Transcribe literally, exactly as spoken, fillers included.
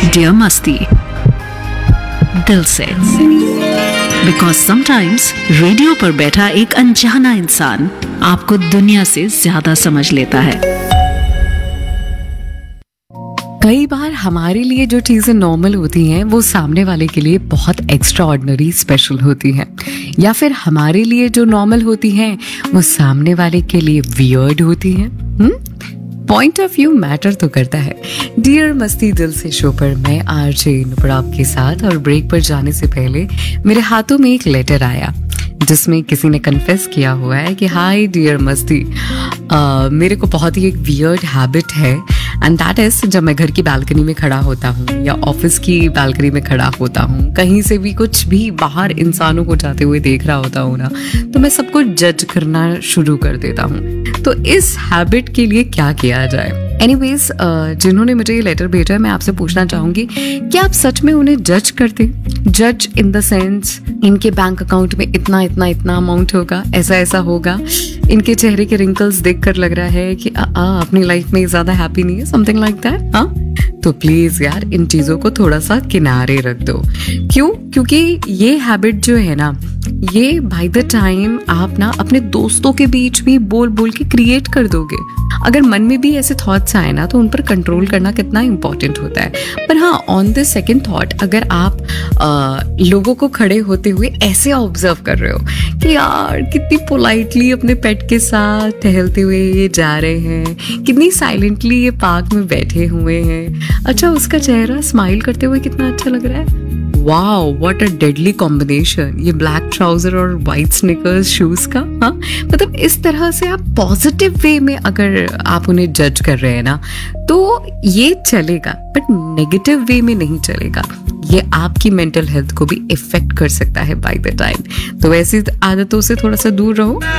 Dear मस्ती, दिल से। बिकॉज समटाइम्स रेडियो पर बैठा एक अनजाना इंसान आपको दुनिया से ज्यादा समझ लेता है। कई बार हमारे लिए जो चीज़ें नॉर्मल होती हैं वो सामने वाले के लिए बहुत एक्स्ट्रा ऑर्डिनरी स्पेशल होती हैं, या फिर हमारे लिए जो नॉर्मल होती हैं वो सामने वाले के लिए वियर्ड होती हैं। हम्म पॉइंट ऑफ व्यू मैटर तो करता है। डियर मस्ती दिल से शो पर मैं आरजे नुपुर आपके साथ, और ब्रेक पर जाने से पहले मेरे हाथों में एक लेटर आया जिसमें किसी ने कन्फेस किया हुआ है कि हाय डियर मस्ती, uh, मेरे को बहुत ही एक वियर्ड हैबिट है, एंड दैट इज जब मैं घर की बालकनी में खड़ा होता हूँ या ऑफिस की बालकनी में खड़ा होता हूँ, कहीं से भी कुछ भी बाहर इंसानों को जाते हुए देख रहा होता हूँ ना, तो मैं सबको जज करना शुरू कर देता हूँ। तो इस हैबिट के लिए क्या किया जाए? एनीवेज, जिन्होंने मुझे ये लेटर भेजा है, मैं आपसे पूछना चाहूंगी, क्या आप सच में उन्हें जज करते? जज इन द सेंस इनके बैंक अकाउंट में इतना इतना इतना अमाउंट होगा, ऐसा ऐसा होगा, इनके चेहरे के रिंकल्स देखकर लग रहा है कि आ, आ, अपनी लाइफ में ज्यादा हैप्पी नहीं है, समथिंग लाइक दैट। हाँ, तो प्लीज यार इन चीजों को थोड़ा सा किनारे रख दो। क्यों? क्योंकि ये हैबिट जो है ना, ये बाय द टाइम आप ना अपने दोस्तों के बीच भी बोल बोल के क्रिएट कर दोगे। अगर मन में भी ऐसे थॉट्स आए ना, तो उन पर कंट्रोल करना कितना इंपॉर्टेंट होता है। पर हाँ, ऑन द सेकंड थॉट, अगर आप आ, लोगों को खड़े होते हुए ऐसे ऑब्जर्व कर रहे हो कि यार कितनी पोलाइटली अपने पेट के साथ टहलते हुए ये जा रहे हैं, कितनी साइलेंटली ये पार्क में बैठे हुए हैं, अच्छा उसका चेहरा स्माइल करते हुए कितना अच्छा लग रहा है, wow what a deadly combination, ये ब्लैक ट्राउजर और वाइट स्नीकर्स शूज का। हाँ, मतलब इस तरह से आप पॉजिटिव वे में अगर आप उन्हें जज कर रहे हैं ना, तो ये चलेगा, बट नेगेटिव वे में नहीं चलेगा। ये आपकी मेंटल हेल्थ को भी इफेक्ट कर सकता है बाय द टाइम। तो ऐसी आदतों से थोड़ा सा दूर रहो।